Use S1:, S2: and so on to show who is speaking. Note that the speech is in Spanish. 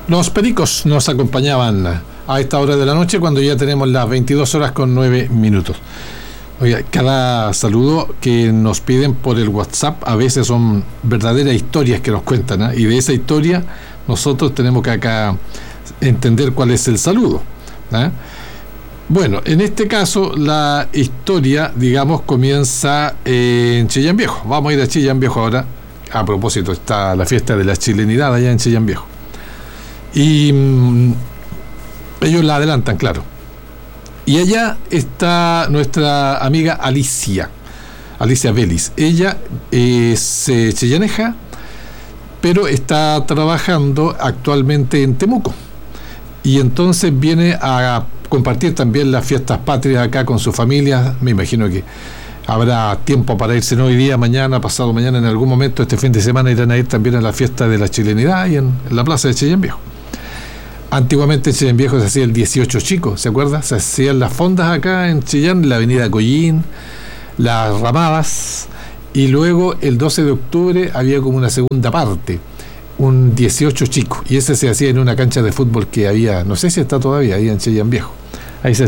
S1: Los Pericos nos acompañaban a esta hora de la noche cuando ya tenemos las 22 horas con 9 minutos. Oiga, cada saludo que nos piden por el WhatsApp a veces son verdaderas historias que nos cuentan, ¿eh? Y de esa historia nosotros tenemos que acá entender cuál es el saludo, ¿eh? Bueno, en este caso la historia, digamos, comienza en Chillán Viejo. Vamos a ir a Chillán Viejo ahora. A propósito, está la fiesta de la chilenidad allá en Chillán Viejo. Y ellos la adelantan, claro. Y allá está nuestra amiga Alicia Vélez. Ella es chillaneja, pero está trabajando actualmente en Temuco. Y entonces viene a compartir también las fiestas patrias acá con su familia. Me imagino que habrá tiempo para irse, no hoy día, mañana, pasado mañana, en algún momento, este fin de semana irán a ir también a la fiesta de la chilenidad y en la plaza de Chillán Viejo. Antiguamente en Chillán Viejo se hacía el 18 chico, ¿se acuerda? Se hacían las fondas acá en Chillán, en la avenida Collín, las ramadas, y luego el 12 de octubre había como una segunda parte, un 18 chico, y ese se hacía en una cancha de fútbol que había, no sé si está todavía ahí en Chillán Viejo. Ahí se